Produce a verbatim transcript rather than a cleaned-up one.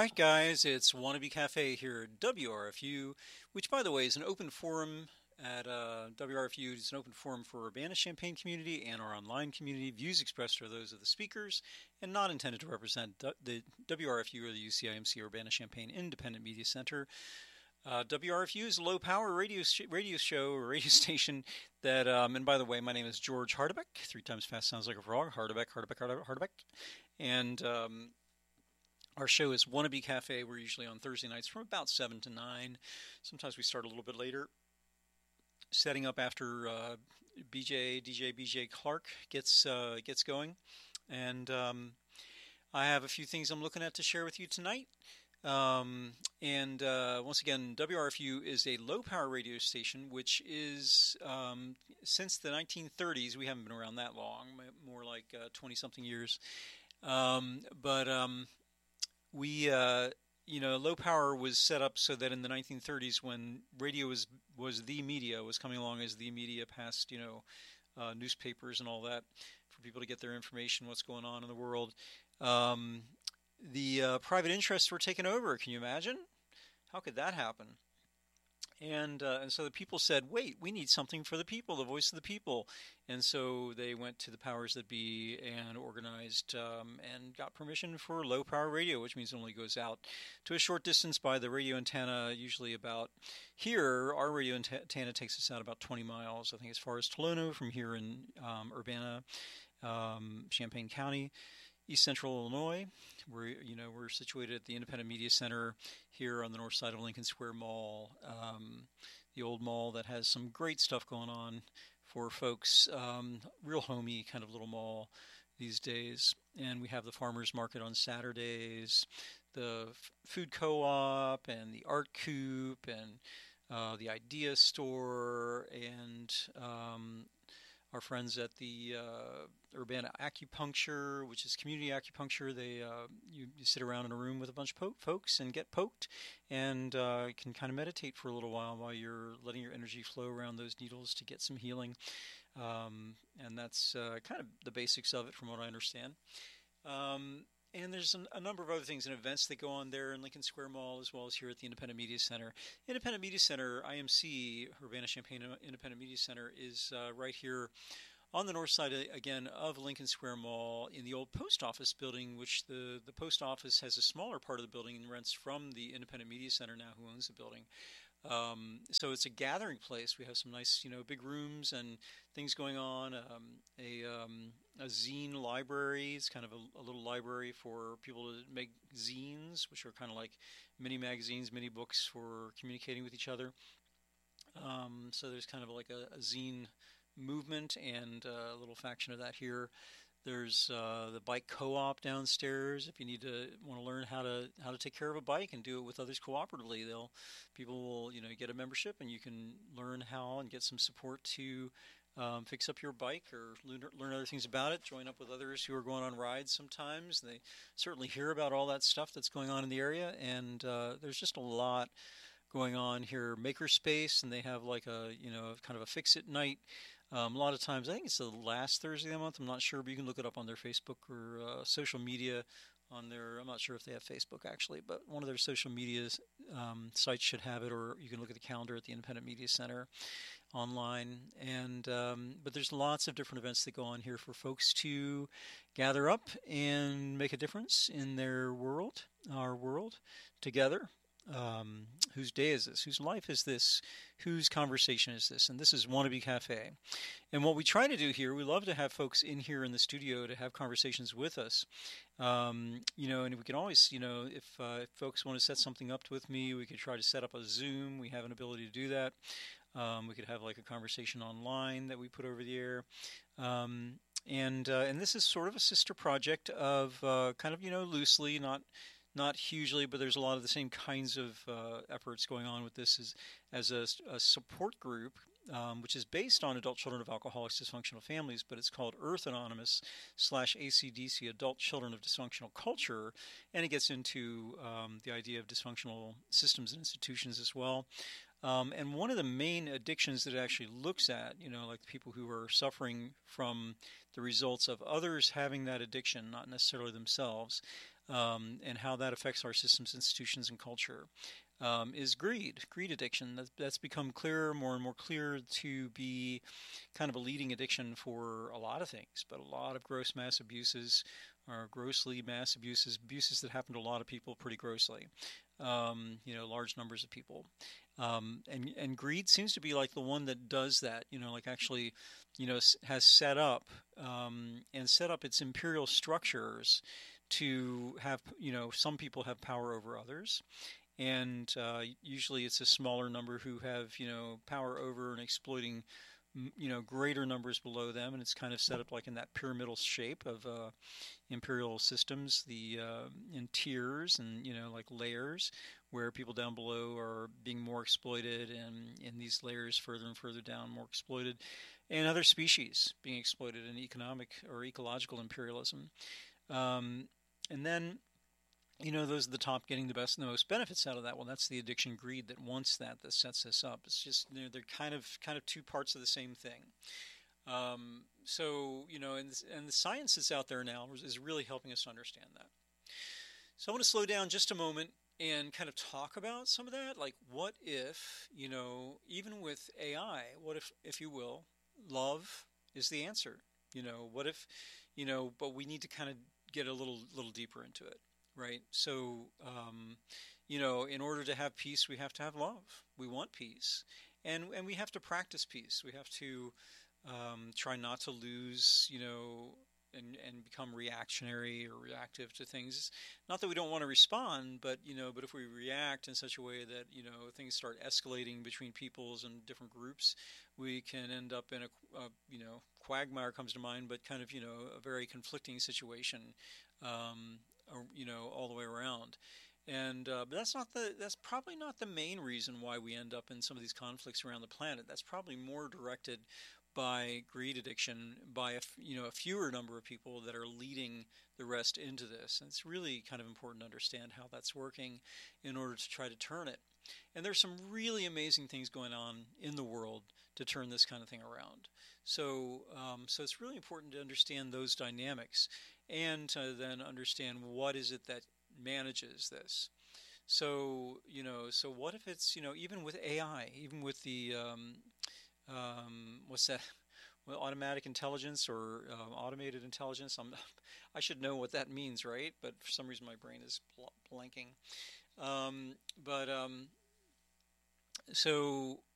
right, guys, it's Wannabe Cafe here at W R F U, which, by the way, is an open forum at uh, W R F U. It's an open forum for Urbana-Champaign community and our online community. Views expressed are those of the speakers and not intended to represent the W R F U or the U C I M C Urbana-Champaign Independent Media Center. Uh, W R F U is a low-power radio sh- radio show or radio station that, um, and by the way, my name is George Hardebeck. Three times fast sounds like a frog. Hardebeck, Hardebeck, Hardebeck, Hardebeck. And um, our show is Wannabe Cafe. We're usually on Thursday nights from about seven to nine. Sometimes we start a little bit later, setting up after uh, B J, D J B J Clark gets uh, gets going. And um, I have a few things I'm looking at to share with you tonight. Um, and uh, once again, W R F U is a low-power radio station, which is, um, since the nineteen thirties, we haven't been around that long, more like uh, twenty-something years. Um, but... Um, We, uh, you know, low power was set up so that in the nineteen thirties, when radio was was the media, was coming along as the media past, you know, uh, newspapers and all that, for people to get their information, what's going on in the world. Um, the uh, private interests were taken over. Can you imagine? How could that happen? And uh, and so the people said, wait, we need something for the people, the voice of the people. And so they went to the powers that be and organized um, and got permission for low power radio, which means it only goes out to a short distance by the radio antenna, usually about here. Our radio antenna takes us out about twenty miles, I think, as far as Tolono from here in um, Urbana, um, Champaign County. East Central Illinois. We're, you know, we're situated at the Independent Media Center here on the north side of Lincoln Square Mall, um, the old mall that has some great stuff going on for folks. Um, real homey kind of little mall these days. And we have the farmers market on Saturdays, the f- food co-op, and the art coop, and uh, the idea store, and um, our friends at the uh, Urbana Acupuncture, which is community acupuncture. They uh, you, you sit around in a room with a bunch of po- folks and get poked, and uh, can kind of meditate for a little while while you're letting your energy flow around those needles to get some healing. Um, and that's uh, kind of the basics of it, from what I understand. Um, and there's an, a number of other things and events that go on there in Lincoln Square Mall, as well as here at the Independent Media Center. Independent Media Center, I M C, Urbana-Champaign Independent Media Center, is uh, right here on the north side, again, of Lincoln Square Mall in the old post office building, which the, the post office has a smaller part of the building and rents from the Independent Media Center now, who owns the building. Um, so it's a gathering place. We have some nice, you know, big rooms and things going on. Um, a, um, a zine library. It's kind of a, a little library for people to make zines, which are kind of like mini magazines, mini books for communicating with each other. Um, so there's kind of like a, a zine movement and a little faction of that here. There's uh, the bike co-op downstairs. If you need to want to learn how to how to take care of a bike and do it with others cooperatively, they'll people will you know get a membership and you can learn how and get some support to um, fix up your bike or learn, learn other things about it. Join up with others who are going on rides sometimes. They certainly hear about all that stuff that's going on in the area, and uh, there's just a lot going on here. Makerspace, and they have like a you know kind of a fix-it night. Um, a lot of times, I think it's the last Thursday of the month. I'm not sure, but you can look it up on their Facebook or uh, social media. On their, I'm not sure if they have Facebook actually, but one of their social media um, sites should have it, or you can look at the calendar at the Independent Media Center online. And um, but there's lots of different events that go on here for folks to gather up and make a difference in their world, our world, together. Um, whose day is this? Whose life is this? Whose conversation is this? And this is Wannabe Cafe. And what we try to do here, we love to have folks in here in the studio to have conversations with us. Um, you know, and we can always, you know, if, uh, if folks want to set something up with me, we could try to set up a Zoom. We have an ability to do that. Um, we could have like a conversation online that we put over the air. Um, and uh, and this is sort of a sister project of uh, kind of, you know, loosely, not not hugely, but there's a lot of the same kinds of uh, efforts going on with this as, as a, a support group, um, which is based on adult children of alcoholics, dysfunctional families, but it's called Earth Anonymous slash A C D C, Adult Children of Dysfunctional Culture, and it gets into um, the idea of dysfunctional systems and institutions as well. Um, and one of the main addictions that it actually looks at, you know, like the people who are suffering from the results of others having that addiction, not necessarily themselves, um, and how that affects our systems, institutions, and culture, um, is greed, greed addiction. That's, that's become clearer, more and more clear to be kind of a leading addiction for a lot of things, but a lot of gross mass abuses are grossly mass abuses, abuses that happen to a lot of people pretty grossly, um, you know, large numbers of people. Um, and and greed seems to be like the one that does that. You know, like actually, you know, has set up um, and set up its imperial structures to have. You know, some people have power over others, and uh, usually it's a smaller number who have you know power over and exploiting you know greater numbers below them, and it's kind of set up like in that pyramidal shape of uh, imperial systems, the uh, in tiers and you know like layers, where people down below are being more exploited, and in these layers further and further down more exploited, and other species being exploited in economic or ecological imperialism. Um, and then you know those at the top getting the best and the most benefits out of that. Well, that's the addiction greed that wants that, that sets this up. It's just you know, they're kind of kind of two parts of the same thing. Um, so, you know, and, and the science that's out there now is really helping us understand that. So I want to slow down just a moment and kind of talk about some of that. Like, what if, you know, even with A I, what if, if you will, love is the answer? You know, what if, you know, but we need to kind of get a little, little deeper into it, right? So, um, you know, in order to have peace, we have to have love. We want peace, and and we have to practice peace. We have to um, try not to lose, you know, and, and become reactionary or reactive to things. Not that we don't want to respond, but, you know, but if we react in such a way that, you know, things start escalating between peoples and different groups, we can end up in a, a you know, quagmire comes to mind, but kind of, you know, a very conflicting situation, um, or, you know, all the way around. And uh, but that's not the that's probably not the main reason why we end up in some of these conflicts around the planet. That's probably more directed by greed addiction by a, you know a fewer number of people that are leading the rest into this. And it's really kind of important to understand how that's working in order to try to turn it. And there's some really amazing things going on in the world to turn this kind of thing around. So um, so it's really important to understand those dynamics and to then understand what is it that manages this. So you know so what if it's you know even with A I, even with the um, um, what's that? Well, automatic intelligence or uh, automated intelligence. I'm, I should know what that means, right? But for some reason, my brain is bl- blanking. Um, but um, so